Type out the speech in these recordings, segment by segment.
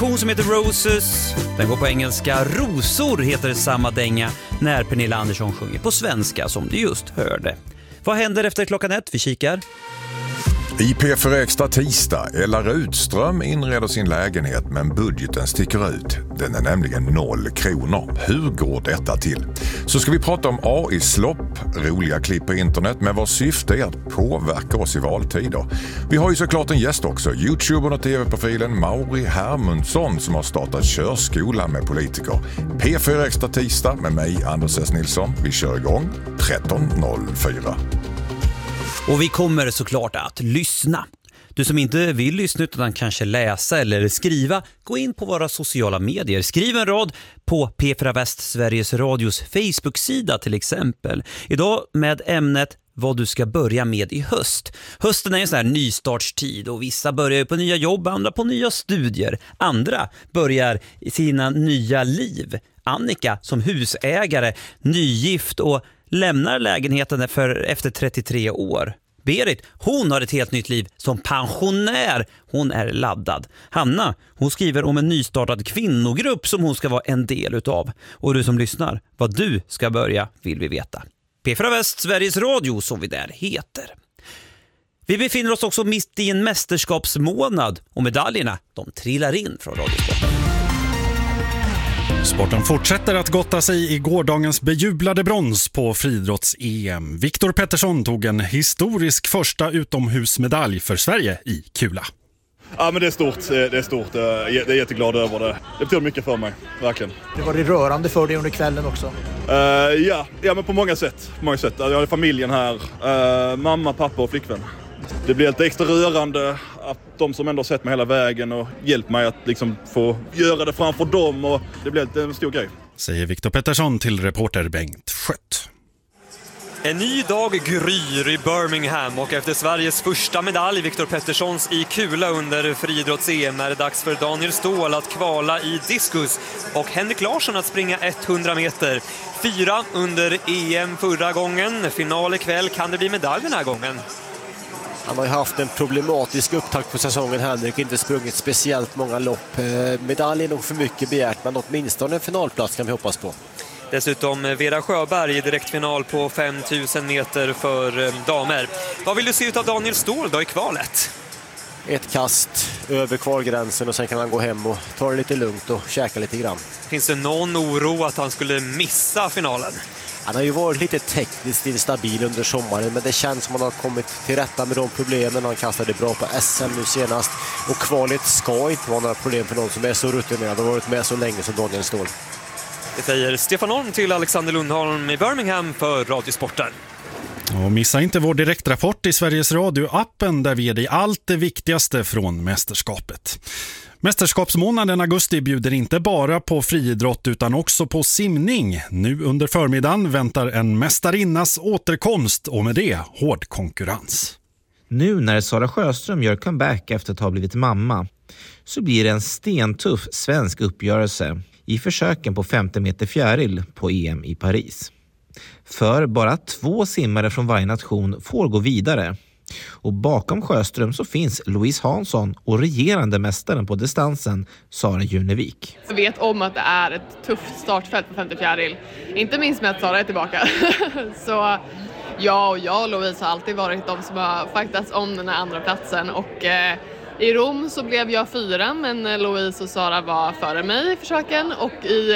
Hon som heter Roses, den går på engelska. Rosor heter samma dänga när Pernilla Andersson sjunger på svenska som du just hörde. Vad händer efter klockan 1? Vi kikar. I P4 Extra tisdag, Ella Rudström inreder sin lägenhet men budgeten sticker ut. Den är nämligen 0 kronor. Hur går detta till? Så ska vi prata om AI-slopp, roliga klipp på internet med vars syfte är att påverka oss i valtider. Vi har ju såklart en gäst också, YouTubern och tv-profilen Mauri Hermundsson som har startat körskola med politiker. P4 Extra tisdag med mig, Anders S. Nilsson. Vi kör igång 13.04. Och vi kommer såklart att lyssna. Du som inte vill lyssna utan kanske läsa eller skriva, gå in på våra sociala medier. Skriv en rad på P4 Väst Sveriges Radios Facebook-sida till exempel. Idag med ämnet vad du ska börja med i höst. Hösten är en sån här nystartstid och vissa börjar på nya jobb, andra på nya studier. Andra börjar i sina nya liv. Annika som husägare, nygift och lämnar lägenheten efter 33 år. Berit, hon har ett helt nytt liv som pensionär. Hon är laddad. Hanna, hon skriver om en nystartad kvinnogrupp som hon ska vara en del utav. Och du som lyssnar, vad du ska börja vill vi veta. P4 Väst Sveriges Radio som vi där heter. Vi befinner oss också mitt i en mästerskapsmånad och medaljerna, de trillar in från Radiosporten. Sporten fortsätter att gotta sig i gårdagens bejublade brons på friidrotts-EM. Viktor Pettersson tog en historisk första utomhusmedalj för Sverige i kula. Ja, men det är stort. Det är stort. Jag är jätteglad över det. Det betyder mycket för mig, verkligen. Det var det rörande för dig under kvällen också? Ja, men på många sätt. Jag har familjen här. Mamma, pappa och flickvän. Det blir lite extra rörande att de som ändå har sett mig hela vägen och hjälpt mig att liksom få göra det framför dem. Och det blir en stor grej. Säger Viktor Pettersson till reporter Bengt Schött. En ny dag gryr i Birmingham och efter Sveriges första medalj, Viktor Petterssons i kula under friidrotts-EM, är det dags för Daniel Ståhl att kvala i diskus och Henrik Larsson att springa 100 meter. 4 under EM förra gången. Final ikväll, kan det bli medalj den här gången? Han har ju haft en problematisk upptakt på säsongen, Henrik, inte sprungit speciellt många lopp. Medalj är nog för mycket begärt, men åtminstone en finalplats kan vi hoppas på. Dessutom Vera Sjöberg i direktfinal på 5000 meter för damer. Vad vill du se ut av Daniel Ståhl då i kvalet? Ett kast över kvalgränsen och sen kan han gå hem och ta det lite lugnt och käka lite grann. Finns det någon oro att han skulle missa finalen? Han har ju varit lite tekniskt instabil under sommaren, men det känns som att han har kommit till rätta med de problemen. Han kastade bra på SM nu senast och kvalet ska inte vara några problem för någon som är så rutinerad och varit med så länge som Daniel Ståhl. Det säger Stefan Holm till Alexander Lundholm i Birmingham för Radiosporten. Och missa inte vår direktrapport i Sveriges Radio-appen där vi ger dig allt det viktigaste från mästerskapet. Mästerskapsmånaden augusti bjuder inte bara på friidrott utan också på simning. Nu under förmiddagen väntar en mästarinnas återkomst och med det hård konkurrens. Nu när Sara Sjöström gör comeback efter att ha blivit mamma så blir det en stentuff svensk uppgörelse i försöken på 50 meter fjäril på EM i Paris. För bara 2 simmare från varje nation får gå vidare. Och bakom Sjöström så finns Louise Hansson och regerande mästaren på distansen Sara Junevik. Jag vet om att det är ett tufft startfält på 50 fjäril. Inte minst med att Sara är tillbaka. Så jag och Louise har alltid varit de som har faktats om den här andra platsen. Och i Rom så blev jag 4, men Louise och Sara var före mig i försöken. Och i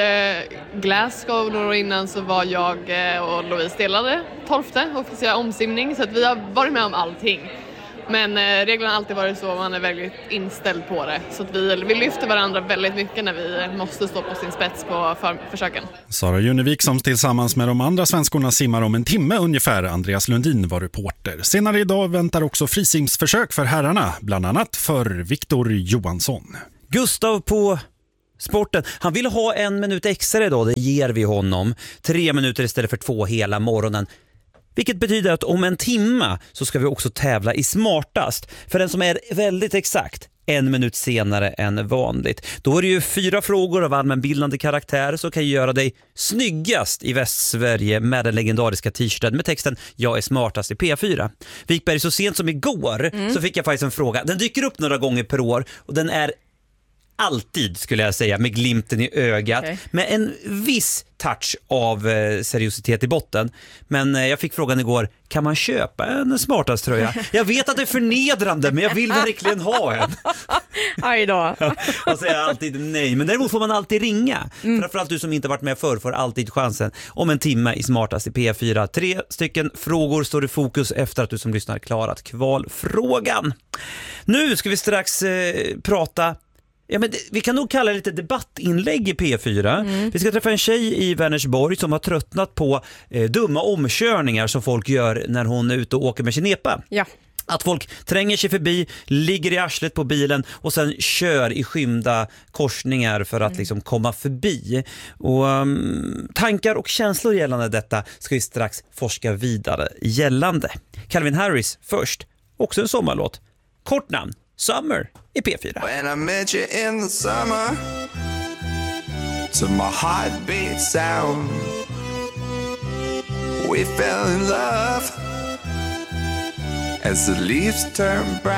Glasgow några år innan så var jag och Louise delade 12:e och fick göra omsimning. Så att vi har varit med om allting. Men reglerna har alltid varit så, man är väldigt inställd på det. Så att vi lyfter varandra väldigt mycket när vi måste stå på sin spets på försöken. Sara Junevik som tillsammans med de andra svenskorna simmar om en timme ungefär. Andreas Lundin var reporter. Senare idag väntar också frisimsförsök för herrarna, bland annat för Viktor Johansson. Gustav på sporten. Han vill ha 1 minut extra idag, det ger vi honom. 3 minuter istället för 2 hela morgonen. Vilket betyder att om en timme så ska vi också tävla i smartast. För den som är väldigt exakt 1 minut senare än vanligt. Då är det ju 4 frågor av allmänbildande karaktär som kan göra dig snyggast i Västsverige med den legendariska t-shirten med texten "Jag är smartast i P4". Vikberg, så sent som igår så fick jag faktiskt en fråga. Den dyker upp några gånger per år och den är alltid, skulle jag säga, med glimten i ögat. Okay. Med en viss touch av seriositet i botten. Men jag fick frågan igår, kan man köpa en Smartast-tröja? Jag vet att det är förnedrande, men jag vill verkligen ha en. Aj då. Jag säger alltid nej, men däremot får man alltid ringa. Framförallt du som inte varit med förr får alltid chansen om en timme i Smartast i P4. 3 stycken frågor står i fokus efter att du som lyssnar klarat kvalfrågan. Nu ska vi strax prata. Ja, men vi kan nog kalla det lite debattinlägg i P4. Vi ska träffa en tjej i Vänersborg som har tröttnat på dumma omkörningar som folk gör när hon är ute och åker med sin epa. Ja. Att folk tränger sig förbi, ligger i arslet på bilen och sen kör i skymda korsningar för att liksom komma förbi. Och tankar och känslor gällande detta ska vi strax forska vidare gällande. Calvin Harris först, också en sommarlåt. Kort namn, Summer i P4. When I met you in the summer, to my heartbeat sound, we fell in love as the leaves turn brown.